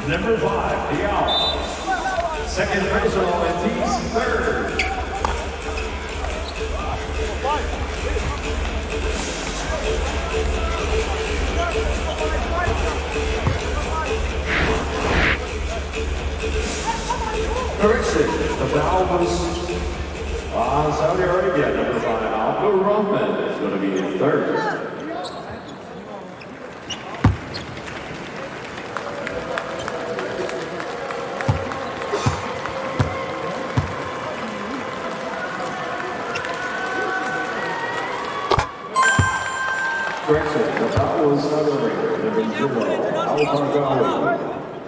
Number 5, Diao. Second personal and team's third. Correction, the foul was Saudi Arabia, number 5, Abdul Rahman is going to be in third. Correction, the foul was Saudi Arabia, number 0, Al-Bargawi.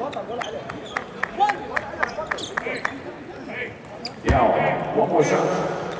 Diao, one more shot.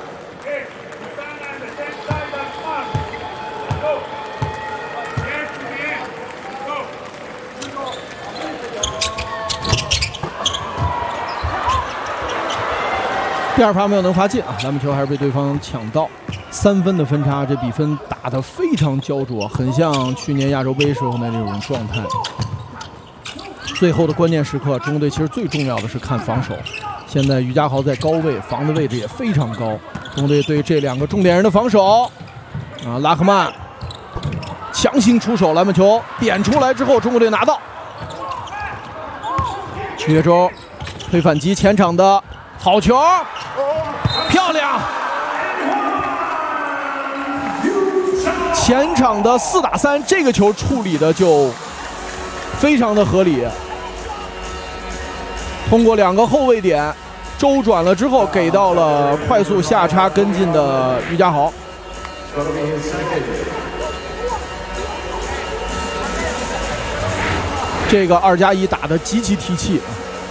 第二发没有能罚进啊，篮板球还是被对方抢到，3分的分差，这比分打得非常焦灼，很像去年亚洲杯时候的那种状态。最后的关键时刻，中国队其实最重要的是看防守。现在于家豪在高位，防的位置也非常高。中国队对这2个重点人的防守，拉赫曼强行出手，篮板球点出来之后，中国队拿到。岳州推反击，前场的好球，漂亮！前场的4打3，这个球处理的就非常的合理。通过2个后卫点周转了之后，给到了快速下插跟进的于家豪。这个2+1打得极其提气。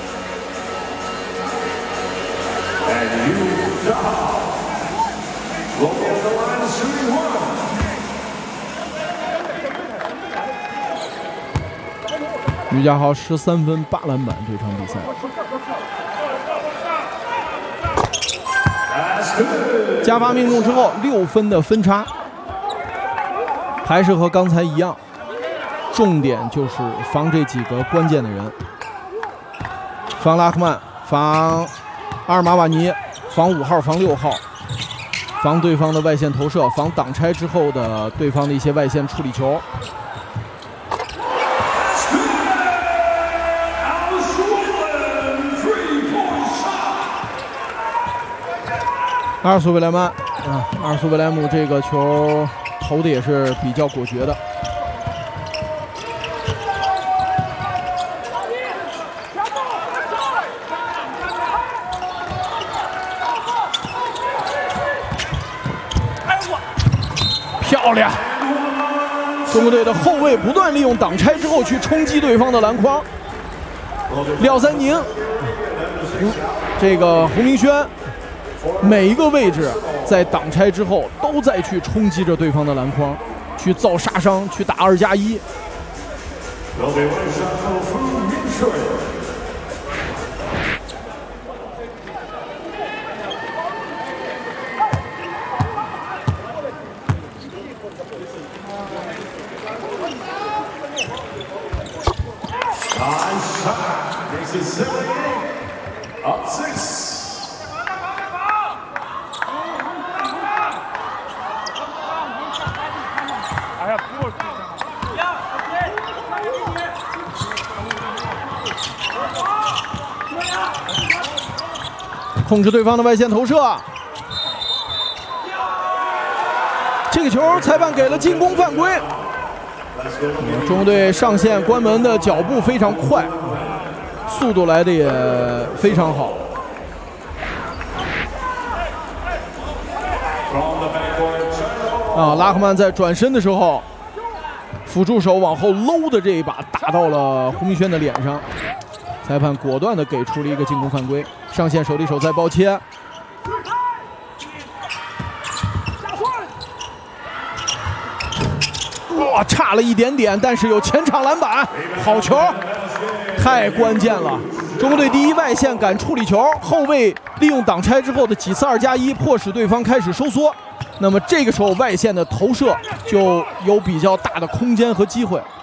于家豪13分8篮板，这场比赛。加罚命中之后，6分的分差，还是和刚才一样，重点就是防这几个关键的人，防拉赫曼，防阿尔马瓦尼，防5号，防6号，防对方的外线投射，防挡拆之后的对方的一些外线处理球。阿尔苏维莱曼阿尔苏维莱姆这个球投的也是比较果决的。漂亮！中国队的后卫不断利用挡拆之后去冲击对方的篮筐。廖三宁，这个胡明轩。每一个位置在挡拆之后都在去冲击着对方的篮筐，去造杀伤，去打2+1。控制对方的外线投射，这个球裁判给了进攻犯规。中国队上线关门的脚步非常快，速度来的也非常好。拉赫曼在转身的时候，辅助手往后搂的这一把打到了胡明轩的脸上，裁判果断的给出了一个进攻犯规。上线手里手再包切，哇，差了一点点，但是有前场篮板，好球，太关键了。中国队第一外线敢处理球，后卫利用挡拆之后的几次2+1，迫使对方开始收缩。那么这个时候外线的投射就有比较大的空间和机会。